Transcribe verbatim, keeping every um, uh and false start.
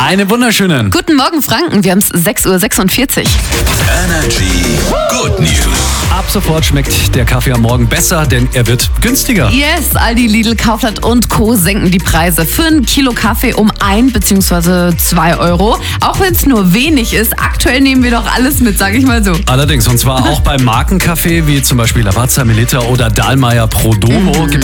Einen wunderschönen. Guten Morgen, Franken. Wir haben es sechs Uhr sechsundvierzig. Energy Good News. Ab sofort schmeckt der Kaffee am Morgen besser, denn er wird günstiger. Yes, Aldi, Lidl, Kaufland und Co. senken die Preise für ein Kilo Kaffee um ein bzw. zwei Euro. Auch wenn es nur wenig ist, aktuell nehmen wir doch alles mit, sage ich mal so. Allerdings, und zwar auch beim Markenkaffee, wie zum Beispiel Lavazza, Melitta oder Dahlmeier Pro Domo, Mhm. gibt